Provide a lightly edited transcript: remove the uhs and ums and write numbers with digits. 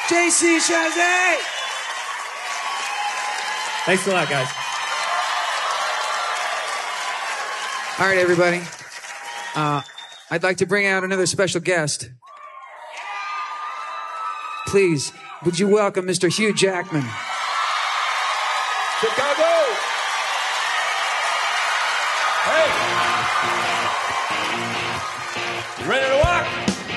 JC Chasez. Thanks a lot, guys. All right, everybody. I'd like to bring out another special guest. Please, would you welcome Mr. Hugh Jackman? Chicago! Hey! You ready to rock?